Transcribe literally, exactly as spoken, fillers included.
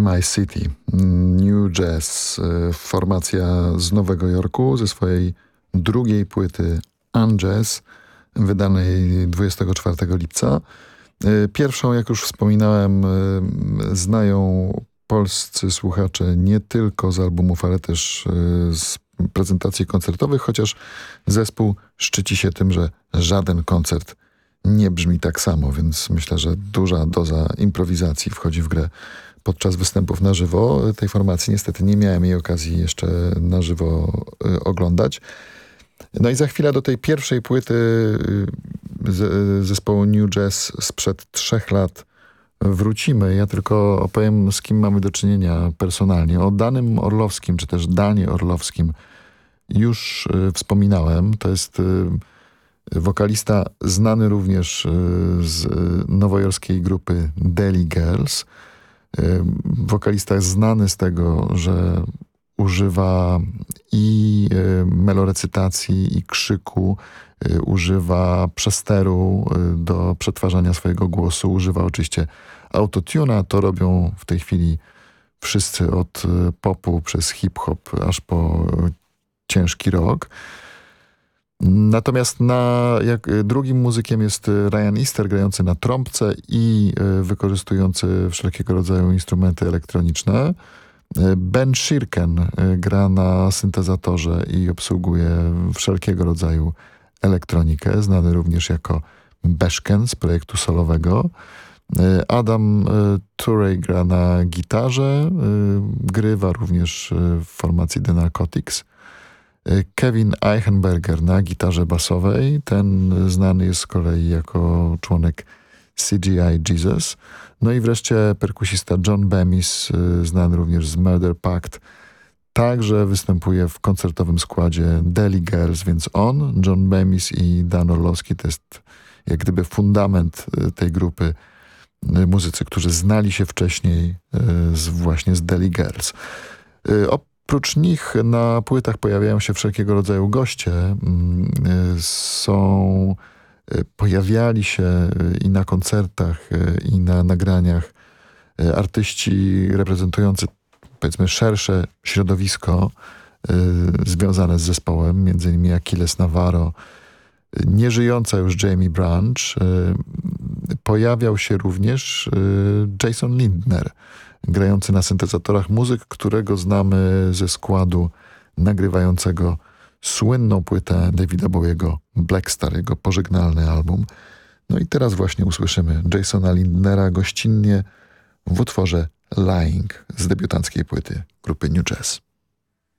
My City, New Jazz, formacja z Nowego Jorku ze swojej drugiej płyty Unjazz, wydanej dwudziestego czwartego lipca. Pierwszą, jak już wspominałem, znają polscy słuchacze nie tylko z albumów, ale też z prezentacji koncertowych, chociaż zespół szczyci się tym, że żaden koncert nie brzmi tak samo, więc myślę, że duża doza improwizacji wchodzi w grę podczas występów na żywo. Tej formacji niestety nie miałem jej okazji jeszcze na żywo y, oglądać. No i za chwilę do tej pierwszej płyty y, z, zespołu New Jazz sprzed trzech lat wrócimy. Ja tylko opowiem, z kim mamy do czynienia personalnie. O Danym Orlowskim, czy też Danie Orlowskim już y, wspominałem. To jest y, wokalista znany również y, z nowojorskiej grupy Deli Girls. Wokalista jest znany z tego, że używa i melorecytacji, i krzyku, używa przesteru do przetwarzania swojego głosu, używa oczywiście autotuna. To robią w tej chwili wszyscy od popu przez hip-hop aż po ciężki rock. Natomiast na, jak, drugim muzykiem jest Ryan Easter, grający na trąbce i y, wykorzystujący wszelkiego rodzaju instrumenty elektroniczne. Ben Shirken y, gra na syntezatorze i obsługuje wszelkiego rodzaju elektronikę, znany również jako Beshken z projektu solowego. Y, Adam y, Turey gra na gitarze, y, grywa również y, w formacji The Narcotics. Kevin Eichenberger na gitarze basowej. Ten znany jest z kolei jako członek C G I Jesus. No i wreszcie perkusista John Bemis, znany również z Murder Pact, także występuje w koncertowym składzie Deli Girls, więc on, John Bemis i Dan Orlowski to jest jak gdyby fundament tej grupy, muzycy, którzy znali się wcześniej z, właśnie z Deli Girls. Oprócz nich na płytach pojawiają się wszelkiego rodzaju goście. Są, pojawiali się i na koncertach, i na nagraniach artyści reprezentujący, powiedzmy, szersze środowisko związane z zespołem, między innymi Achilles Navarro, nieżyjąca już Jamie Branch. Pojawiał się również Jason Lindner, grający na syntezatorach, muzyk, którego znamy ze składu nagrywającego słynną płytę Davida Bowiego Black Star, jego pożegnalny album. No i teraz właśnie usłyszymy Jasona Lindnera gościnnie w utworze Lying z debiutanckiej płyty grupy New Jazz.